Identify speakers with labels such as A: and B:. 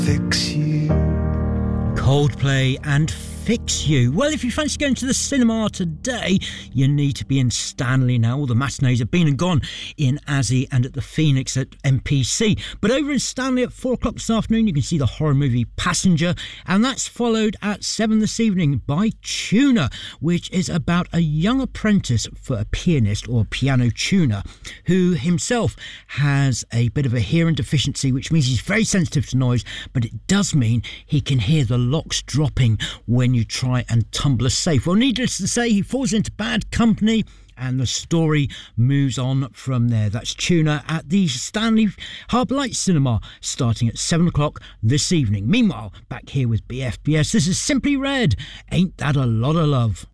A: Fix you.
B: Coldplay and Fix You. Well, if you fancy going to the cinema today, you need to be in Stanley now. All the matinees have been and gone in Azzy and at the Phoenix at MPC. But over in Stanley at 4 o'clock this afternoon, you can see the horror movie Passenger, and that's followed at 7 this evening by Tuner, which is about a young apprentice for a pianist or piano tuner who himself has a bit of a hearing deficiency, which means he's very sensitive to noise, but it does mean he can hear the locks dropping when you try and tumble a safe. Well, needless to say, he falls into bad company and the story moves on from there. That's Tuner at the Stanley Harbour Lights Cinema, starting at 7 o'clock this evening. Meanwhile, back here with BFBS, this is Simply Red. Ain't That a Lot of Love?